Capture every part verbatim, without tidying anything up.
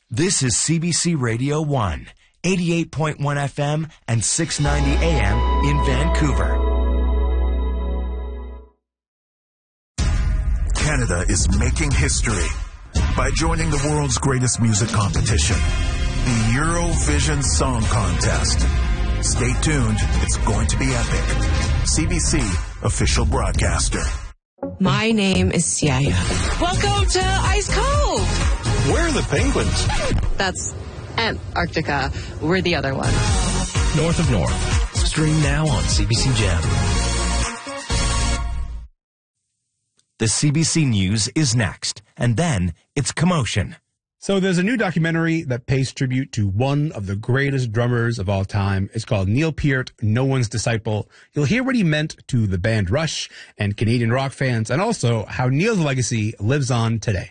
This is C B C Radio one, eighty-eight point one F M and six ninety A M in Vancouver. Canada is making history by joining the world's greatest music competition, the Eurovision Song Contest. Stay tuned, it's going to be epic. C B C official broadcaster. My name is Siaya. Welcome to Ice Cove. Where are the penguins? That's Antarctica. We're the other one. North of North. Stream now on C B C Gem. The C B C News is next, and then it's Commotion. So there's a new documentary that pays tribute to one of the greatest drummers of all time. It's called Neil Peart, No One's Disciple. You'll hear what he meant to the band Rush and Canadian rock fans, and also how Neil's legacy lives on today.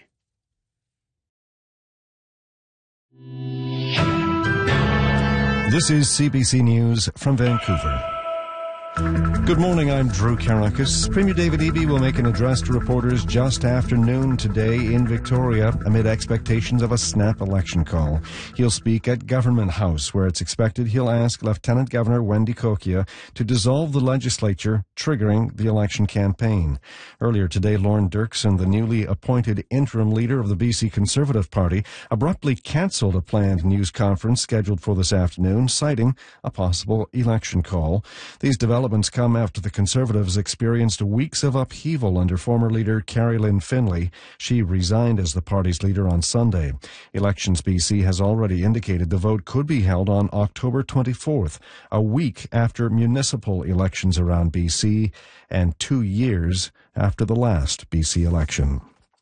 This is C B C News from Vancouver. Good morning, I'm Drew Karakis. Premier David Eby will make an address to reporters just after noon today in Victoria amid expectations of a snap election call. He'll speak at Government House, where it's expected he'll ask Lieutenant Governor Wendy Kokia to dissolve the legislature, triggering the election campaign. Earlier today, Lorne Dirksen, the newly appointed interim leader of the B C Conservative Party, abruptly cancelled a planned news conference scheduled for this afternoon, citing a possible election call. These developments come after the Conservatives experienced weeks of upheaval under former leader Carrie Lynn Finlay. She resigned as the party's leader on Sunday. Elections B C has already indicated the vote could be held on October twenty-fourth, a week after municipal elections around B C and two years after the last B C election.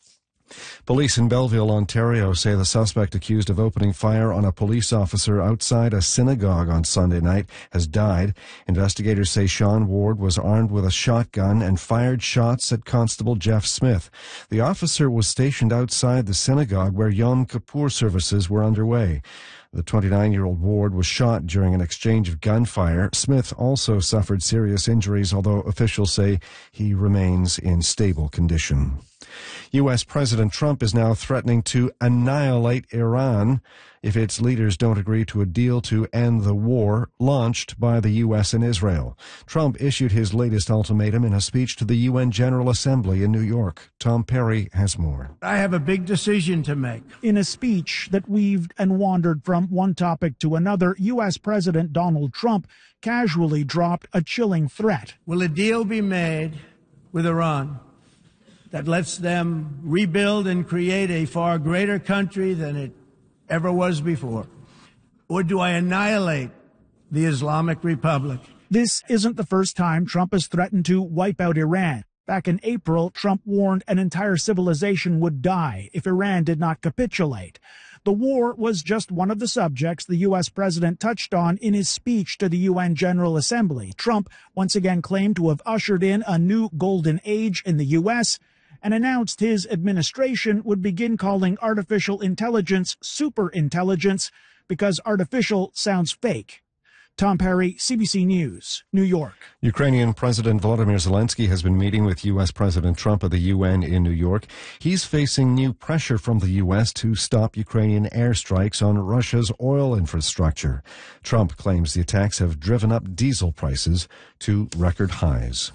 Police in Belleville, Ontario, say the suspect accused of opening fire on a police officer outside a synagogue on Sunday night has died. Investigators say Sean Ward was armed with a shotgun and fired shots at Constable Jeff Smith. The officer was stationed outside the synagogue where Yom Kippur services were underway. The twenty-nine-year-old Ward was shot during an exchange of gunfire. Smith also suffered serious injuries, although officials say he remains in stable condition. U S President Trump is now threatening to annihilate Iran if its leaders don't agree to a deal to end the war launched by the U S and Israel. Trump issued his latest ultimatum in a speech to the U N General Assembly in New York. Tom Perry has more. I have a big decision to make. In a speech that weaved and wandered from one topic to another, U S President Donald Trump casually dropped a chilling threat. Will a deal be made with Iran that lets them rebuild and create a far greater country than it ever was before? Or do I annihilate the Islamic Republic? This isn't the first time Trump has threatened to wipe out Iran. Back in April, Trump warned an entire civilization would die if Iran did not capitulate. The war was just one of the subjects the U S president touched on in his speech to the U N General Assembly. Trump once again claimed to have ushered in a new golden age in the U S and announced his administration would begin calling artificial intelligence superintelligence because artificial sounds fake. Tom Perry, C B C News, New York. Ukrainian President Volodymyr Zelensky has been meeting with U S President Trump at the U N in New York. He's facing new pressure from the U S to stop Ukrainian airstrikes on Russia's oil infrastructure. Trump claims the attacks have driven up diesel prices to record highs.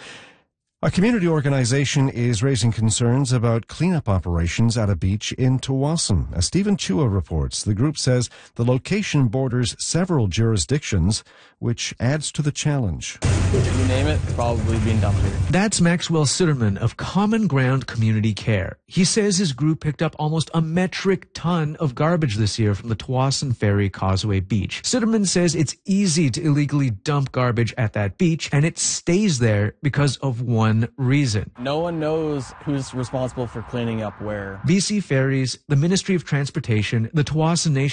A community organization is raising concerns about cleanup operations at a beach in Tsawwassen. As Stephen Chua reports, the group says the location borders several jurisdictions, which adds to the challenge. If you name it, it's probably being dumped here. That's Maxwell Sitterman of Common Ground Community Care. He says his group picked up almost a metric ton of garbage this year from the Tsawwassen Ferry Causeway Beach. Sitterman says it's easy to illegally dump garbage at that beach, and it stays there because of one reason. No one knows who's responsible for cleaning up where. B C Ferries, the Ministry of Transportation, the Tsawwassen Nation